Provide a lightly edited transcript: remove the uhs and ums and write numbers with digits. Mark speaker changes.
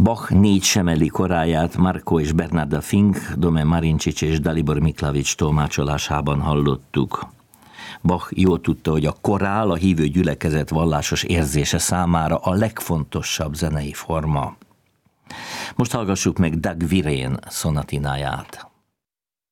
Speaker 1: Bach 4 semeli koráját Marco és Bernarda Fink, Dome Marincsics és Dalibor Miklavics tolmácsolásában hallottuk. Bach jól tudta, hogy a korál a hívő gyülekezet vallásos érzése számára a legfontosabb zenei forma. Most hallgassuk meg Dag Wirén szonatináját.